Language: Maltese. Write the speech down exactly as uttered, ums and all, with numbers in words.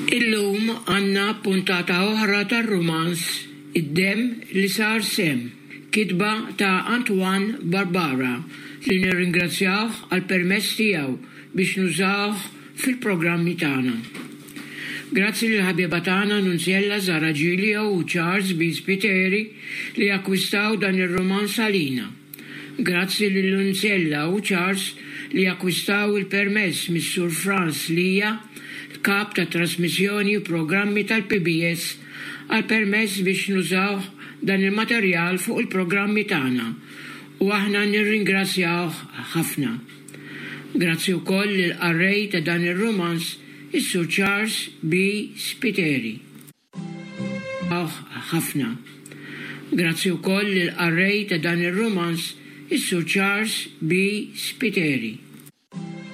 Illum għanna puntata oħra tar-rumans Id-dem li sar sem, kitba ta' Antoine Barbara li nirringrazzjawh għal permess tiegħu biex nużawh fil-programmi tagħna. Grazzi lil ħabiba tagħna Nunzjella Zara Giulio u Charles B. Spiteri li akkwistaw dan ir-romans għalina. Grazzi lil Nunzjella u Charles li akkwistaw il-permess mis-Sur Franz Lija, kap ta' trasmissjoni u programmi tal-P B S għal permess biex nużaw dan il-materjal fuq il-programmi tagħna u aħna nirringrazzjawh ħafna. Grazzi wkoll lill-qarrej ta' dan ir-romans is-Sur Charles B. Spiteri. ħafna. Grazzi wkoll lill-qarrej ta' dan ir-romans is-Sur Charles B. Spiteri.